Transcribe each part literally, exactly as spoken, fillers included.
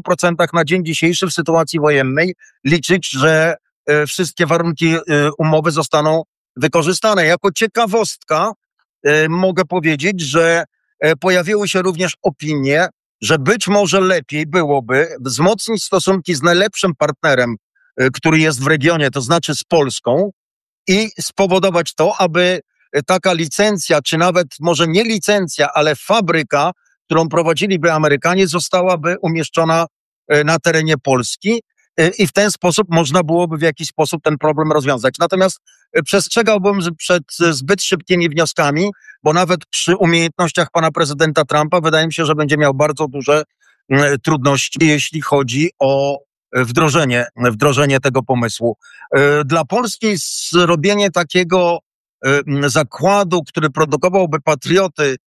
procentach na dzień dzisiejszy w sytuacji wojennej liczyć, że wszystkie warunki umowy zostaną wykorzystane. Jako ciekawostka mogę powiedzieć, że pojawiły się również opinie, że być może lepiej byłoby wzmocnić stosunki z najlepszym partnerem, który jest w regionie, to znaczy z Polską, i spowodować to, aby taka licencja, czy nawet może nie licencja, ale fabryka, którą prowadziliby Amerykanie, zostałaby umieszczona na terenie Polski i w ten sposób można byłoby w jakiś sposób ten problem rozwiązać. Natomiast przestrzegałbym przed zbyt szybkimi wnioskami, bo nawet przy umiejętnościach pana prezydenta Trumpa wydaje mi się, że będzie miał bardzo duże trudności, jeśli chodzi o wdrożenie, wdrożenie tego pomysłu. Dla Polski zrobienie takiego zakładu, który produkowałby patrioty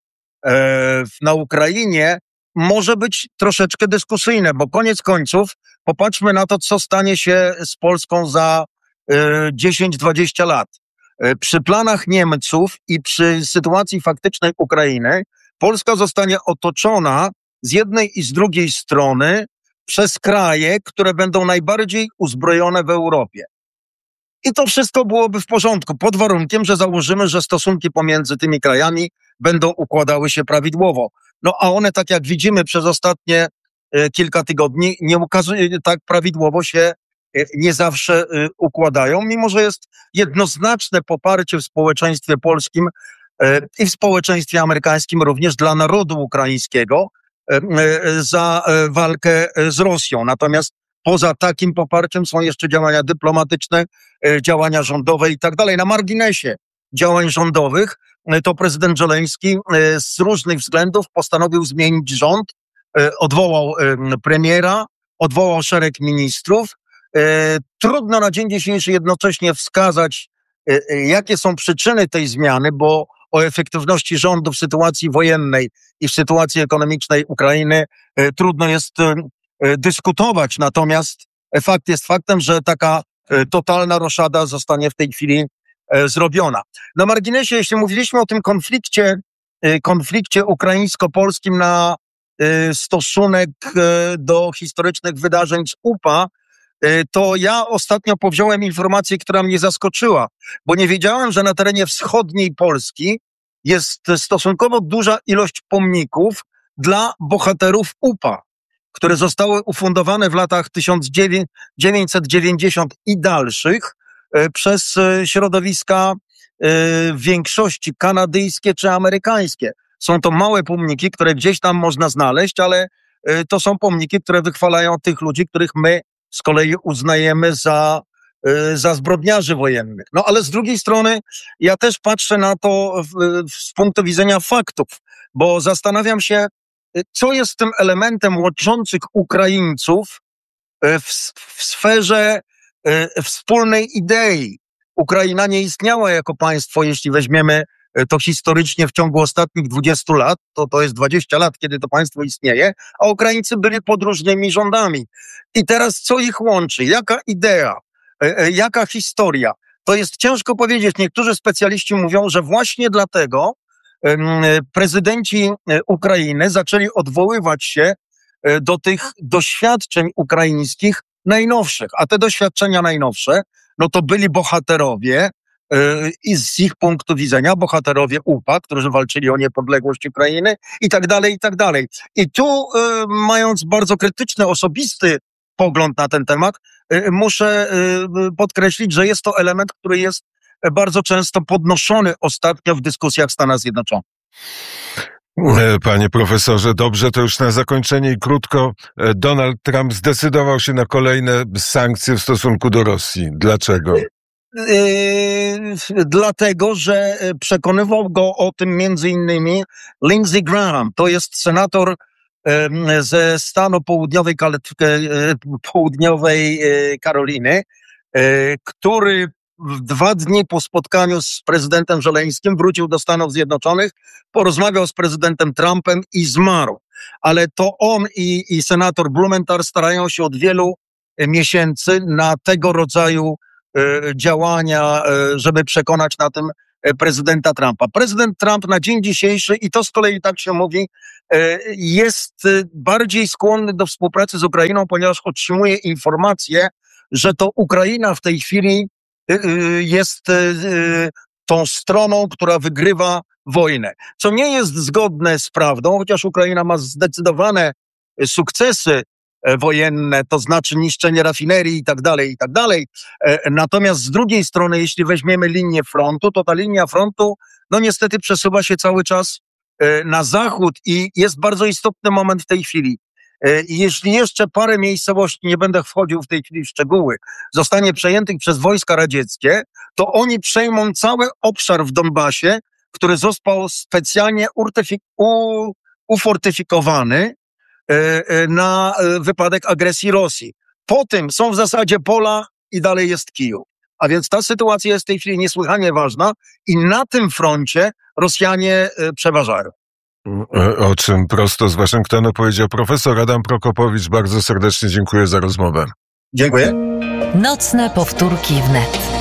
na Ukrainie, może być troszeczkę dyskusyjne, bo koniec końców popatrzmy na to, co stanie się z Polską za dziesięć dwadzieścia lat. Przy planach Niemców i przy sytuacji faktycznej Ukrainy Polska zostanie otoczona z jednej i z drugiej strony przez kraje, które będą najbardziej uzbrojone w Europie. I to wszystko byłoby w porządku, pod warunkiem, że założymy, że stosunki pomiędzy tymi krajami będą układały się prawidłowo. No a one, tak jak widzimy przez ostatnie e, kilka tygodni, nie ukazuje, tak prawidłowo się e, nie zawsze e, układają, mimo że jest jednoznaczne poparcie w społeczeństwie polskim e, i w społeczeństwie amerykańskim również dla narodu ukraińskiego e, e, za e, walkę e, z Rosją. Natomiast poza takim poparciem są jeszcze działania dyplomatyczne, e, działania rządowe i tak dalej. Na marginesie działań rządowych to prezydent Żeleński z różnych względów postanowił zmienić rząd, odwołał premiera, odwołał szereg ministrów. Trudno na dzień dzisiejszy jednocześnie wskazać, jakie są przyczyny tej zmiany, bo o efektywności rządu w sytuacji wojennej i w sytuacji ekonomicznej Ukrainy trudno jest dyskutować. Natomiast fakt jest faktem, że taka totalna roszada zostanie w tej chwili zrobiona. Na marginesie, jeśli mówiliśmy o tym konflikcie, konflikcie ukraińsko-polskim na stosunek do historycznych wydarzeń z U P A, to ja ostatnio powziąłem informację, która mnie zaskoczyła, bo nie wiedziałem, że na terenie wschodniej Polski jest stosunkowo duża ilość pomników dla bohaterów U P A, które zostały ufundowane w latach tysiąc dziewięćset dziewięćdziesiątych i dalszych przez środowiska w większości kanadyjskie czy amerykańskie. Są to małe pomniki, które gdzieś tam można znaleźć, ale to są pomniki, które wychwalają tych ludzi, których my z kolei uznajemy za, za zbrodniarzy wojennych. No ale z drugiej strony ja też patrzę na to w, z punktu widzenia faktów, bo zastanawiam się, co jest tym elementem łączących Ukraińców w, w sferze wspólnej idei. Ukraina nie istniała jako państwo, jeśli weźmiemy to historycznie w ciągu ostatnich dwudziestu lat, to to jest dwadzieścia lat, kiedy to państwo istnieje, a Ukraińcy byli pod różnymi rządami. I teraz co ich łączy? Jaka idea? Jaka historia? To jest ciężko powiedzieć. Niektórzy specjaliści mówią, że właśnie dlatego prezydenci Ukrainy zaczęli odwoływać się do tych doświadczeń ukraińskich najnowszych, a te doświadczenia najnowsze, no to byli bohaterowie yy, i z ich punktu widzenia bohaterowie U P A, którzy walczyli o niepodległość Ukrainy i tak dalej, i tak dalej. I tu yy, mając bardzo krytyczny, osobisty pogląd na ten temat, yy, muszę yy, podkreślić, że jest to element, który jest bardzo często podnoszony ostatnio w dyskusjach w Stanach Zjednoczonych. Panie profesorze, dobrze, to już na zakończenie i krótko. Donald Trump zdecydował się na kolejne sankcje w stosunku do Rosji. Dlaczego? Yy, dlatego, że przekonywał go o tym między innymi Lindsey Graham. To jest senator yy, ze stanu południowej, yy, południowej yy, Karoliny, yy, który dwa dni po spotkaniu z prezydentem Żeleńskim wrócił do Stanów Zjednoczonych, porozmawiał z prezydentem Trumpem i zmarł. Ale to on i, i senator Blumenthal starają się od wielu miesięcy na tego rodzaju e, działania, e, żeby przekonać na tym prezydenta Trumpa. Prezydent Trump na dzień dzisiejszy, i to z kolei tak się mówi, jest bardziej skłonny do współpracy z Ukrainą, ponieważ otrzymuje informacje, że to Ukraina w tej chwili jest tą stroną, która wygrywa wojnę. Co nie jest zgodne z prawdą, chociaż Ukraina ma zdecydowane sukcesy wojenne, to znaczy niszczenie rafinerii i tak dalej, i tak dalej. Natomiast z drugiej strony, jeśli weźmiemy linię frontu, to ta linia frontu, no niestety przesuwa się cały czas na zachód i jest bardzo istotny moment w tej chwili. Jeśli jeszcze parę miejscowości, nie będę wchodził w tej chwili w szczegóły, zostanie przejętych przez wojska radzieckie, to oni przejmą cały obszar w Donbasie, który został specjalnie u, ufortyfikowany na wypadek agresji Rosji. Po tym są w zasadzie pola i dalej jest Kijów. A więc ta sytuacja jest w tej chwili niesłychanie ważna i na tym froncie Rosjanie przeważają. O czym prosto z Waszyngtonu powiedział profesor Adam Prokopowicz. Bardzo serdecznie dziękuję za rozmowę. Dziękuję. Nocne powtórki wnet.